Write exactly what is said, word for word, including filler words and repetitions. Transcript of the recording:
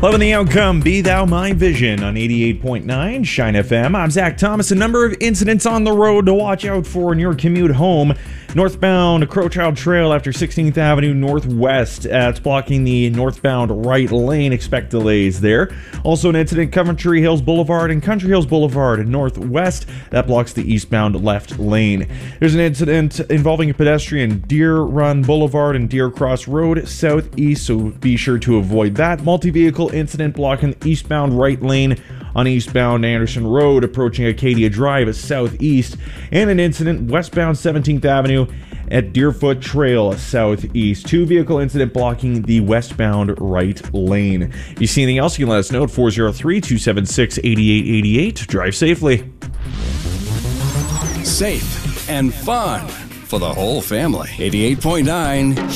Loving the outcome, Be Thou My Vision on eighty-eight point nine Shine F M. I'm Zach Thomas. A number of incidents on the road to watch out for in your commute home. Northbound Crowchild Trail after sixteenth Avenue Northwest. Uh, it's blocking the northbound right lane. Expect delays there. Also an incident, Coventry Hills Boulevard and Country Hills Boulevard Northwest. That blocks the eastbound left lane. There's an incident involving a pedestrian, Deer Run Boulevard and Deer Cross Road southeast, so be sure to avoid that. Multi-vehicle incident blocking the eastbound right lane on eastbound Anderson Road approaching Acadia Drive southeast, and an incident westbound seventeenth Avenue at Deerfoot Trail southeast. Two vehicle incident blocking the westbound right lane. If you see anything else, you can let us know at four oh three, two seven six, eight eight eight eight. Drive safely. Safe and fun for the whole family. eighty-eight point nine